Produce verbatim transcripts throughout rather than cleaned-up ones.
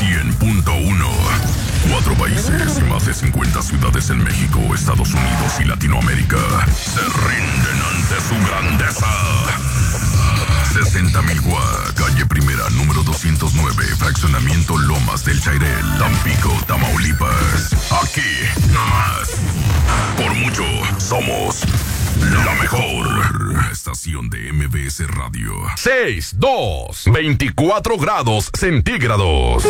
cien punto uno. Cuatro países y más de cincuenta ciudades en México, Estados Unidos y Latinoamérica se rinden ante su grandeza. sesenta mil Guá, calle Primera, número doscientos nueve, fraccionamiento Lomas del Chairel, Tampico, Tamaulipas. Aquí, nomás. Por mucho, somos la mejor estación de M B S Radio. seis, dos, veinticuatro grados centígrados.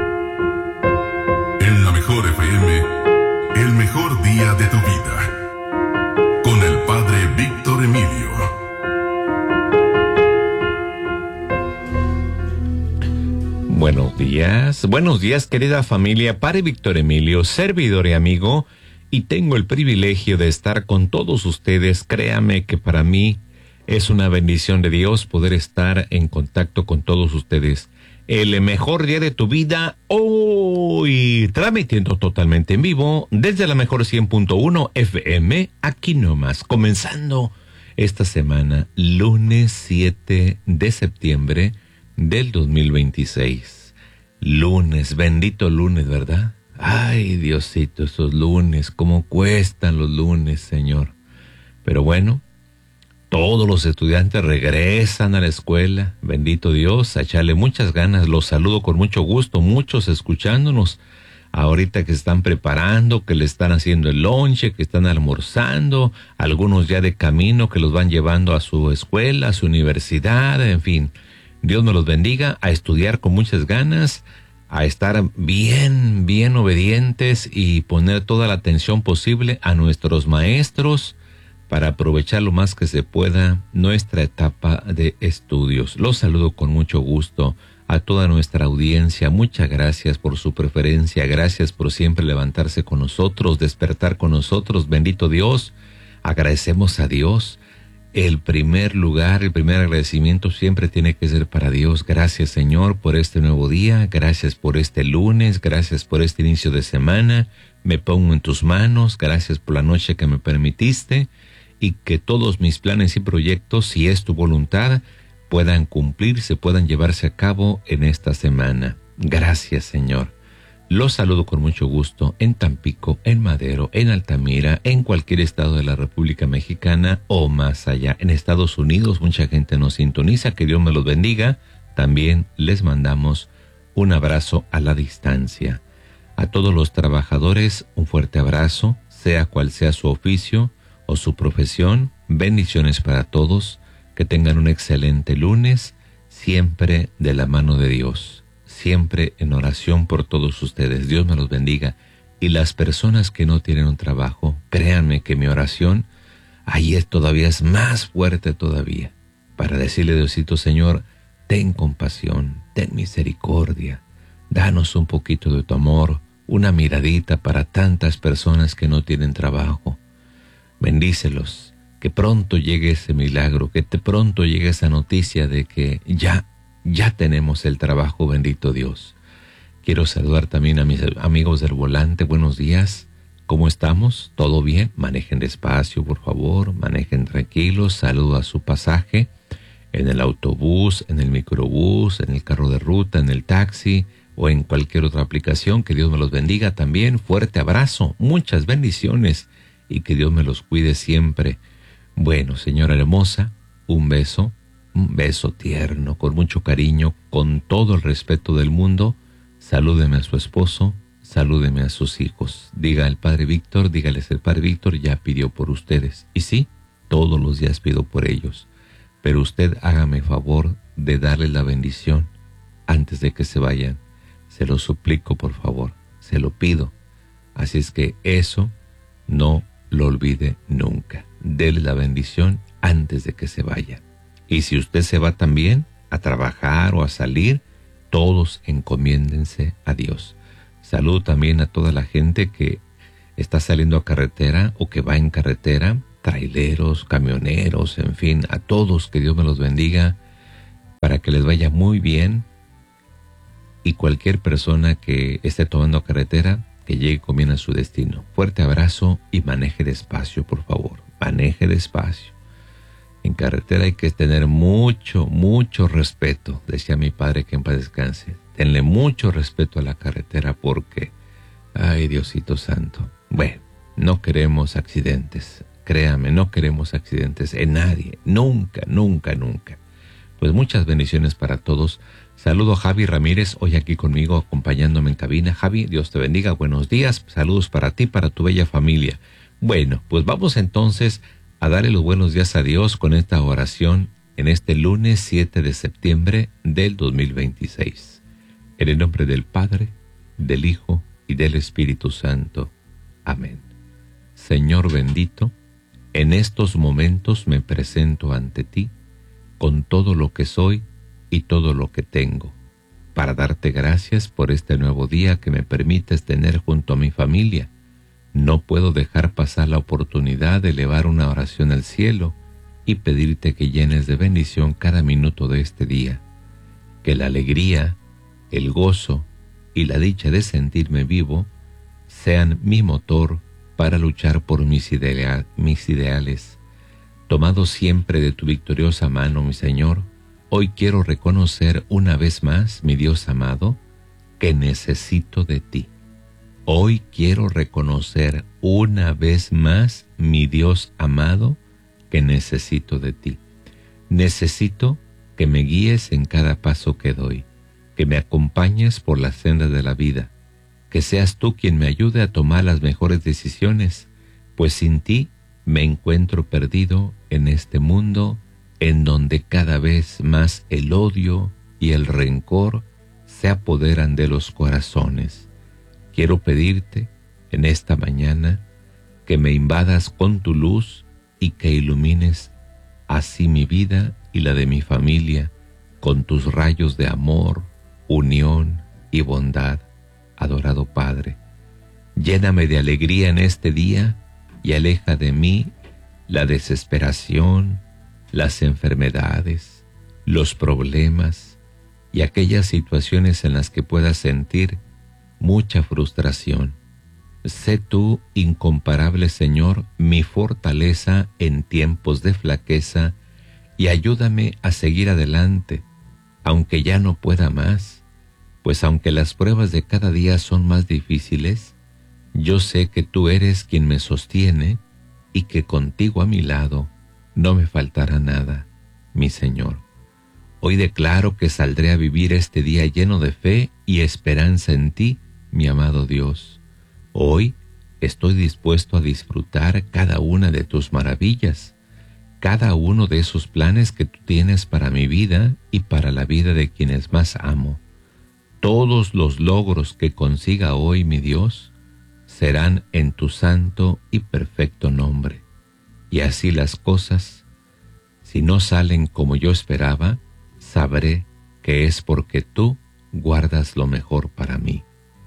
En la mejor F M, el mejor día de tu vida. Con el padre Víctor Emilio. Buenos días, buenos días querida familia, padre Víctor Emilio, servidor y amigo, y tengo el privilegio de estar con todos ustedes. Créame que para mí es una bendición de Dios poder estar en contacto con todos ustedes. El mejor día de tu vida, hoy transmitiendo totalmente en vivo desde la mejor cien punto uno F M, aquí nomás, comenzando esta semana, lunes siete de septiembre del dos mil veintiséis. Lunes, bendito lunes, ¿verdad? Ay, Diosito, esos lunes, cómo cuestan los lunes, Señor. Pero bueno, todos los estudiantes regresan a la escuela, bendito Dios, a echarle muchas ganas. Los saludo con mucho gusto, muchos escuchándonos ahorita que están preparando, que le están haciendo el lonche, que están almorzando, algunos ya de camino que los van llevando a su escuela, a su universidad, en fin. Dios me los bendiga, a estudiar con muchas ganas, a estar bien, bien obedientes y poner toda la atención posible a nuestros maestros para aprovechar lo más que se pueda nuestra etapa de estudios. Los saludo con mucho gusto a toda nuestra audiencia. Muchas gracias por su preferencia, gracias por siempre levantarse con nosotros, despertar con nosotros. Bendito Dios, agradecemos a Dios. El primer lugar, el primer agradecimiento siempre tiene que ser para Dios. Gracias, Señor, por este nuevo día. Gracias por este lunes. Gracias por este inicio de semana. Me pongo en tus manos. Gracias por la noche que me permitiste. Y que todos mis planes y proyectos, si es tu voluntad, puedan cumplirse, puedan llevarse a cabo en esta semana. Gracias, Señor. Los saludo con mucho gusto en Tampico, en Madero, en Altamira, en cualquier estado de la República Mexicana o más allá. En Estados Unidos mucha gente nos sintoniza, que Dios me los bendiga. También les mandamos un abrazo a la distancia. A todos los trabajadores, un fuerte abrazo, sea cual sea su oficio o su profesión. Bendiciones para todos, que tengan un excelente lunes, siempre de la mano de Dios. Siempre en oración por todos ustedes. Dios me los bendiga. Y las personas que no tienen un trabajo, créanme que mi oración ahí es todavía es más fuerte todavía, para decirle a Diosito, Señor, ten compasión, ten misericordia, danos un poquito de tu amor, una miradita para tantas personas que no tienen trabajo. Bendícelos, que pronto llegue ese milagro, que te pronto llegue esa noticia de que ya Ya tenemos el trabajo, bendito Dios. Quiero saludar también a mis amigos del volante. Buenos días. ¿Cómo estamos? ¿Todo bien? Manejen despacio, por favor. Manejen tranquilos. Saludo a su pasaje en el autobús, en el microbús, en el carro de ruta, en el taxi o en cualquier otra aplicación. Que Dios me los bendiga también. Fuerte abrazo. Muchas bendiciones y que Dios me los cuide siempre. Bueno, señora hermosa, un beso. Un beso tierno, con mucho cariño, con todo el respeto del mundo. Salúdeme a su esposo, salúdeme a sus hijos. Diga al padre Víctor, dígales el padre Víctor ya pidió por ustedes. Y sí, todos los días pido por ellos. Pero usted hágame favor de darles la bendición antes de que se vayan. Se lo suplico, por favor, se lo pido. Así es que eso no lo olvide nunca. Dele la bendición antes de que se vayan. Y si usted se va también a trabajar o a salir, todos encomiéndense a Dios. Saludo también a toda la gente que está saliendo a carretera o que va en carretera, traileros, camioneros, en fin, a todos, que Dios me los bendiga, para que les vaya muy bien. Y cualquier persona que esté tomando carretera, que llegue con bien a su destino. Fuerte abrazo y maneje despacio, por favor. Maneje despacio. En carretera hay que tener mucho, mucho respeto, decía mi padre, que en paz descanse. tenle mucho respeto a la carretera porque, ay, Diosito Santo, bueno, no queremos accidentes, créame, no queremos accidentes en nadie, nunca, nunca, nunca. Pues muchas bendiciones para todos. Saludo a Javi Ramírez, hoy aquí conmigo, acompañándome en cabina. Javi, Dios te bendiga, buenos días, saludos para ti, para tu bella familia. Bueno, pues vamos entonces a darle los buenos días a Dios con esta oración en este lunes siete de septiembre del dos mil veintiséis. En el nombre del Padre, del Hijo y del Espíritu Santo. Amén. Señor bendito, en estos momentos me presento ante ti con todo lo que soy y todo lo que tengo, para darte gracias por este nuevo día que me permites tener junto a mi familia. No puedo dejar pasar la oportunidad de elevar una oración al cielo y pedirte que llenes de bendición cada minuto de este día, que la alegría, el gozo y la dicha de sentirme vivo sean mi motor para luchar por mis, idea, mis ideales. Tomado siempre de tu victoriosa mano, mi Señor, hoy quiero reconocer una vez más, mi Dios amado, que necesito de ti. Hoy quiero reconocer una vez más, mi Dios amado, que necesito de ti. Necesito que me guíes en cada paso que doy, que me acompañes por la senda de la vida, que seas tú quien me ayude a tomar las mejores decisiones, pues sin ti me encuentro perdido en este mundo en donde cada vez más el odio y el rencor se apoderan de los corazones. Quiero pedirte en esta mañana que me invadas con tu luz y que ilumines así mi vida y la de mi familia con tus rayos de amor, unión y bondad, adorado Padre. Lléname de alegría en este día y aleja de mí la desesperación, las enfermedades, los problemas y aquellas situaciones en las que puedas sentir mucha frustración. Sé tú, incomparable Señor, mi fortaleza en tiempos de flaqueza y ayúdame a seguir adelante, aunque ya no pueda más, pues aunque las pruebas de cada día son más difíciles, yo sé que tú eres quien me sostiene y que contigo a mi lado no me faltará nada, mi Señor. Hoy declaro que saldré a vivir este día lleno de fe y esperanza en ti, mi amado Dios. Hoy estoy dispuesto a disfrutar cada una de tus maravillas, cada uno de esos planes que tú tienes para mi vida y para la vida de quienes más amo. Todos los logros que consiga hoy, mi Dios, serán en tu santo y perfecto nombre. Y así las cosas, si no salen como yo esperaba, sabré que es porque tú guardas lo mejor para mí.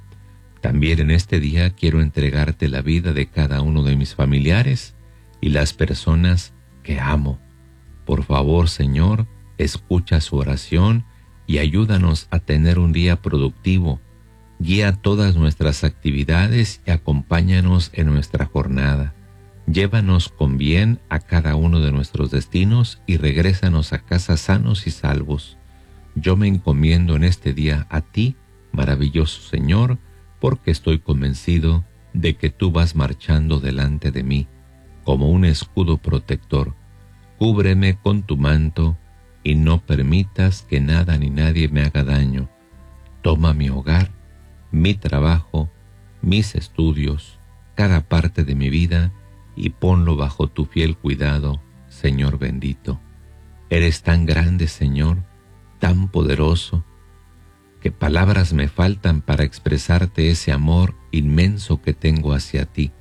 También en este día quiero entregarte la vida de cada uno de mis familiares y las personas que amo. Por favor, Señor, escucha su oración y ayúdanos a tener un día productivo. Guía todas nuestras actividades y acompáñanos en nuestra jornada. Llévanos con bien a cada uno de nuestros destinos y regrésanos a casa sanos y salvos. Yo me encomiendo en este día a ti, maravilloso Señor, porque estoy convencido de que tú vas marchando delante de mí como un escudo protector. Cúbreme con tu manto y no permitas que nada ni nadie me haga daño. Toma mi hogar, mi trabajo, mis estudios, cada parte de mi vida y ponlo bajo tu fiel cuidado, Señor bendito. Eres tan grande, Señor, tan poderoso, que palabras me faltan para expresarte ese amor inmenso que tengo hacia ti.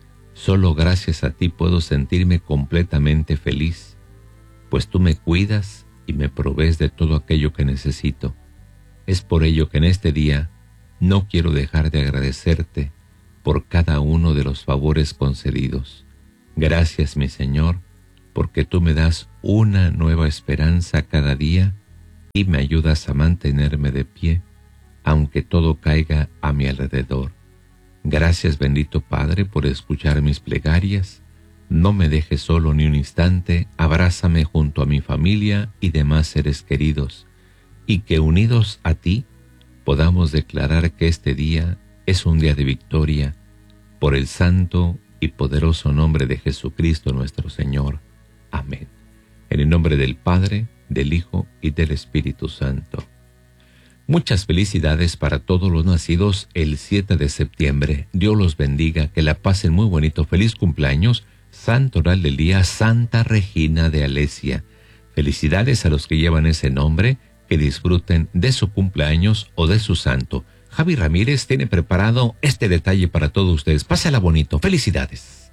Solo gracias a ti puedo sentirme completamente feliz, pues tú me cuidas y me provees de todo aquello que necesito. Es por ello que en este día no quiero dejar de agradecerte por cada uno de los favores concedidos. Gracias, mi Señor, porque tú me das una nueva esperanza cada día y me ayudas a mantenerme de pie, aunque todo caiga a mi alrededor. Gracias, bendito Padre, por escuchar mis plegarias. No me dejes solo ni un instante, abrázame junto a mi familia y demás seres queridos, y que unidos a ti podamos declarar que este día es un día de victoria por el santo y poderoso nombre de Jesucristo nuestro Señor. Amén. En el nombre del Padre, del Hijo y del Espíritu Santo. Muchas felicidades para todos los nacidos el siete de septiembre. Dios los bendiga, que la pasen muy bonito. Feliz cumpleaños, Santo Oral del Día, Santa Regina de Alesia. Felicidades a los que llevan ese nombre, que disfruten de su cumpleaños o de su santo. Javi Ramírez tiene preparado este detalle para todos ustedes. Pásala bonito. Felicidades.